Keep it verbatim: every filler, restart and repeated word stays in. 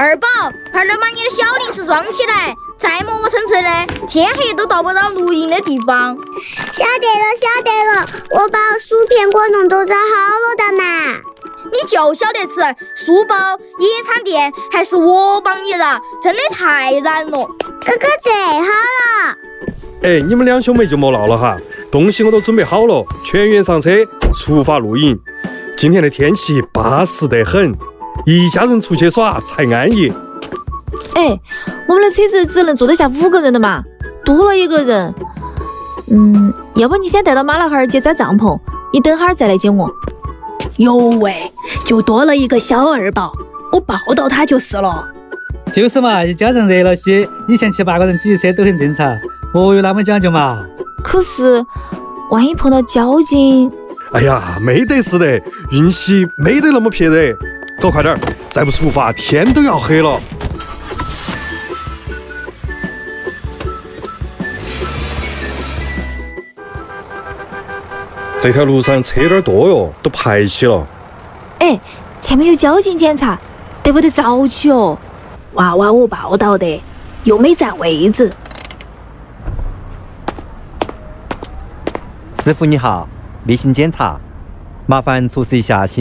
二宝，快点把你的小零食装起来，再磨磨蹭蹭的，天黑都到不到露营的地方。 晓得了，晓得了，我把薯片果冻都装好了的嘛。 你就晓得吃书包、野餐垫，还是我帮你的，真的太难了。 哥哥最好了。 哎，你们两兄妹就莫闹了哈，东西我都准备好了，全员上车，出发露营。今天的天气巴适得很，一家人出去耍才安逸。 哎，我们的车子只能坐得下五个人的嘛，多了一个人。嗯，要不你先带到马老汉儿去扎帐篷，你等会儿再来接我。 哟喂，就多了一个小二宝，我抱到他就是了。 就是嘛，一家人热闹些，以前七八个人挤车都很正常，莫有那么讲究嘛。 可是，万一碰到交警…… 哎呀，没得事的，运气没得那么撇的。搞快点，再不出发，天都要黑了。这条路上车有点多哟，都排起了。 哎，前面有交警检查，得不得早起哦？ 娃娃我报道的，又没占位置。 师傅你好，例行检查，麻烦出示一下行